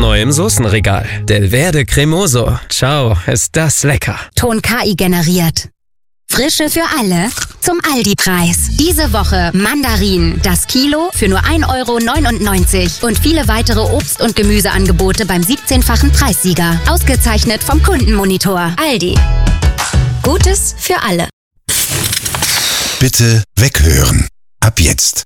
neu im Soßenregal. Del Verde Cremoso. Ciao, ist das lecker. Ton KI generiert. Frische für alle zum Aldi-Preis. Diese Woche Mandarinen, das Kilo für nur 1,99 € und viele weitere Obst- und Gemüseangebote beim 17-fachen Preissieger. Ausgezeichnet vom Kundenmonitor. Aldi. Gutes für alle. Bitte weghören. Ab jetzt.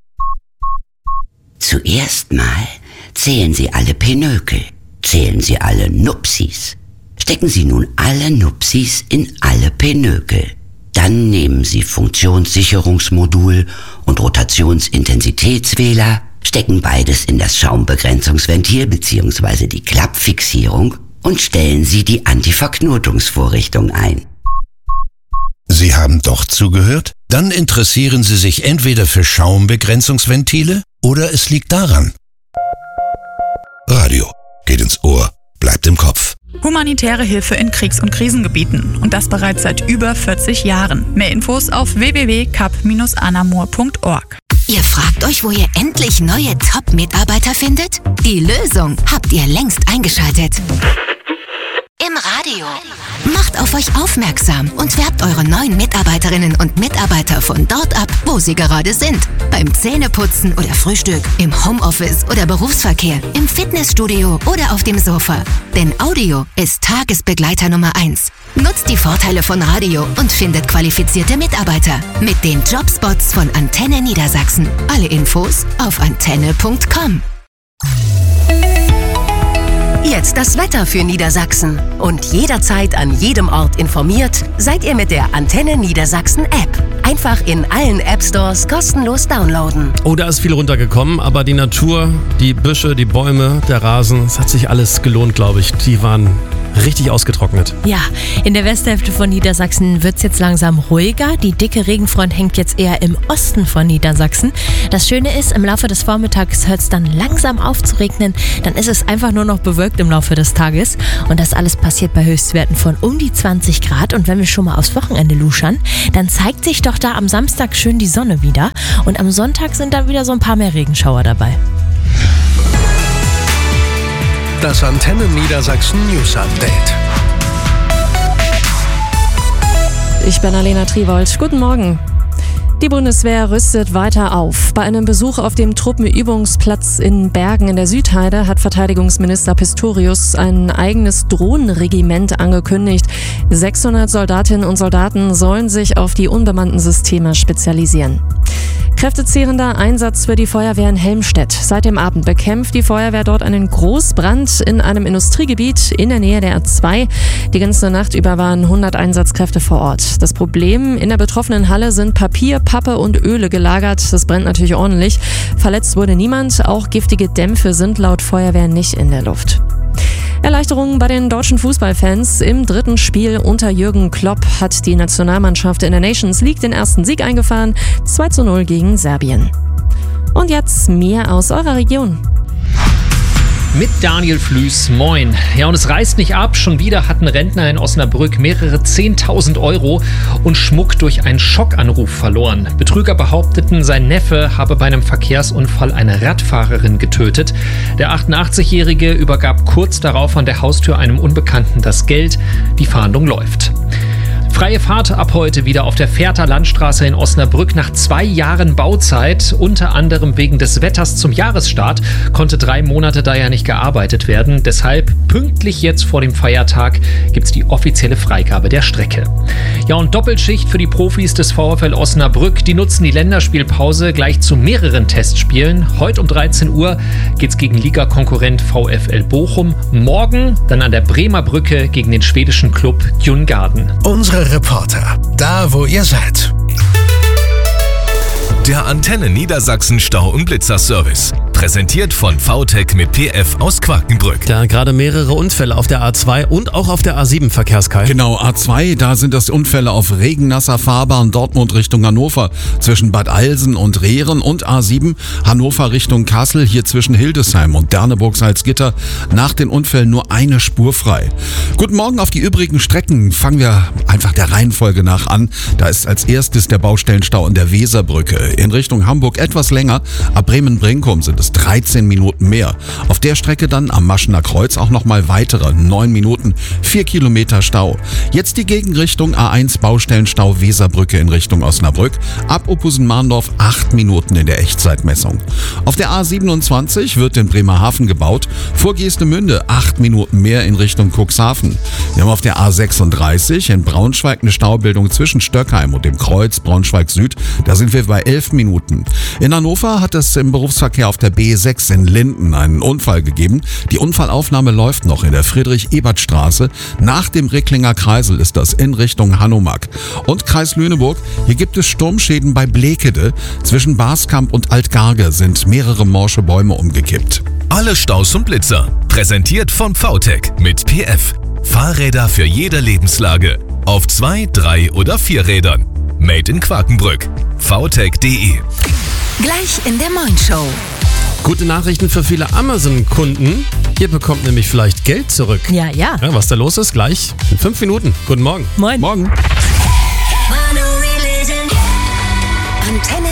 Zuerst mal zählen Sie alle Pinökel. Zählen Sie alle Nupsis. Stecken Sie nun alle Nupsis in alle Pinökel. Dann nehmen Sie Funktionssicherungsmodul und Rotationsintensitätswähler, stecken beides in das Schaumbegrenzungsventil bzw. die Klappfixierung und stellen Sie die Antiverknotungsvorrichtung ein. Sie haben doch zugehört? Dann interessieren Sie sich entweder für Schaumbegrenzungsventile oder es liegt daran. Radio geht ins Ohr, bleibt im Kopf. Humanitäre Hilfe in Kriegs- und Krisengebieten. Und das bereits seit über 40 Jahren. Mehr Infos auf www.cap-anamur.org. Ihr fragt euch, wo ihr endlich neue Top-Mitarbeiter findet? Die Lösung habt ihr längst eingeschaltet. Im Radio. Macht auf euch aufmerksam und werbt eure neuen Mitarbeiterinnen und Mitarbeiter von dort ab, wo sie gerade sind. Beim Zähneputzen oder Frühstück, im Homeoffice oder Berufsverkehr, im Fitnessstudio oder auf dem Sofa. Denn Audio ist Tagesbegleiter Nummer 1. Nutzt die Vorteile von Radio und findet qualifizierte Mitarbeiter mit den Jobspots von Antenne Niedersachsen. Alle Infos auf antenne.com. Jetzt das Wetter für Niedersachsen. Und jederzeit an jedem Ort informiert, seid ihr mit der Antenne Niedersachsen App. Einfach in allen App-Stores kostenlos downloaden. Oh, da ist viel runtergekommen, aber die Natur, die Büsche, die Bäume, der Rasen, es hat sich alles gelohnt, glaube ich. Die waren richtig ausgetrocknet. Ja, in der Westhälfte von Niedersachsen wird es jetzt langsam ruhiger. Die dicke Regenfront hängt jetzt eher im Osten von Niedersachsen. Das Schöne ist, im Laufe des Vormittags hört es dann langsam auf zu regnen. Dann ist es einfach nur noch bewölkt im Laufe des Tages. Und das alles passiert bei Höchstwerten von um die 20 Grad. Und wenn wir schon mal aufs Wochenende luschern, dann zeigt sich doch da am Samstag schön die Sonne wieder. Und am Sonntag sind dann wieder so ein paar mehr Regenschauer dabei. Das Antenne Niedersachsen News Update. Ich bin Alena Triwold. Guten Morgen. Die Bundeswehr rüstet weiter auf. Bei einem Besuch auf dem Truppenübungsplatz in Bergen in der Südheide hat Verteidigungsminister Pistorius ein eigenes Drohnenregiment angekündigt. 600 Soldatinnen und Soldaten sollen sich auf die unbemannten Systeme spezialisieren. Kräftezehrender Einsatz für die Feuerwehr in Helmstedt. Seit dem Abend bekämpft die Feuerwehr dort einen Großbrand in einem Industriegebiet in der Nähe der A2. Die ganze Nacht über waren 100 Einsatzkräfte vor Ort. Das Problem: in der betroffenen Halle sind Papier, Pappe und Öle gelagert. Das brennt natürlich ordentlich. Verletzt wurde niemand. Auch giftige Dämpfe sind laut Feuerwehr nicht in der Luft. Erleichterung bei den deutschen Fußballfans. Im dritten Spiel unter Jürgen Klopp hat die Nationalmannschaft in der Nations League den ersten Sieg eingefahren. 2:0 gegen Serbien. Und jetzt mehr aus eurer Region. Mit Daniel Flüß, moin. Ja, und es reißt nicht ab. Schon wieder hatten Rentner in Osnabrück mehrere 10.000 € und Schmuck durch einen Schockanruf verloren. Betrüger behaupteten, sein Neffe habe bei einem Verkehrsunfall eine Radfahrerin getötet. Der 88-Jährige übergab kurz darauf an der Haustür einem Unbekannten das Geld. Die Fahndung läuft. Freie Fahrt ab heute wieder auf der Fährter Landstraße in Osnabrück nach 2 Jahren Bauzeit. Unter anderem wegen des Wetters zum Jahresstart konnte 3 Monate da ja nicht gearbeitet werden. Deshalb pünktlich jetzt vor dem Feiertag gibt es die offizielle Freigabe der Strecke. Ja, und Doppelschicht für die Profis des VfL Osnabrück. Die nutzen die Länderspielpause gleich zu mehreren Testspielen. Heute um 13 Uhr geht's gegen Ligakonkurrent VfL Bochum. Morgen dann an der Bremer Brücke gegen den schwedischen Club Djurgården. Unsere Reporter, da wo ihr seid. Der Antenne Niedersachsen Stau- und Blitzer-Service. Präsentiert von VTech mit PF aus Quakenbrück. Da gerade mehrere Unfälle auf der A2 und auch auf der A7 Verkehrskalt. Genau, A2, da sind das Unfälle auf regennasser Fahrbahn Dortmund Richtung Hannover zwischen Bad Alsen und Rehren, und A7 Hannover Richtung Kassel, hier zwischen Hildesheim und Derneburg-Salzgitter. Nach den Unfällen nur eine Spur frei. Guten Morgen. Auf die übrigen Strecken fangen wir einfach der Reihenfolge nach an. Da ist als erstes der Baustellenstau an der Weserbrücke. In Richtung Hamburg etwas länger. Ab Bremen-Brinkum sind es es 13 Minuten mehr. Auf der Strecke dann am Maschener Kreuz auch nochmal weitere 9 Minuten, 4 Kilometer Stau. Jetzt die Gegenrichtung A1 Baustellenstau Weserbrücke in Richtung Osnabrück. Ab Oppusen-Mahndorf 8 Minuten in der Echtzeitmessung. Auf der A27 wird in Bremerhaven gebaut. Vor Geestemünde 8 Minuten mehr in Richtung Cuxhaven. Wir haben auf der A36 in Braunschweig eine Staubildung zwischen Stöckheim und dem Kreuz Braunschweig Süd. Da sind wir bei 11 Minuten. In Hannover hat es im Berufsverkehr auf der B6 in Linden einen Unfall gegeben. Die Unfallaufnahme läuft noch in der Friedrich-Ebert-Straße. Nach dem Ricklinger Kreisel ist das in Richtung Hanomag. Und Kreis Lüneburg, hier gibt es Sturmschäden bei Blekede. Zwischen Baskamp und Altgarge sind mehrere morsche Bäume umgekippt. Alle Staus und Blitzer. Präsentiert von VTEC mit PF. Fahrräder für jede Lebenslage. Auf 2, 3 oder 4 Rädern. Made in Quakenbrück. VTEC.de. Gleich in der Moin-Show. Gute Nachrichten für viele Amazon-Kunden. Ihr bekommt nämlich vielleicht Geld zurück. Ja. Was da los ist, gleich in 5 Minuten. Guten Morgen. Moin. Morgen. Antenne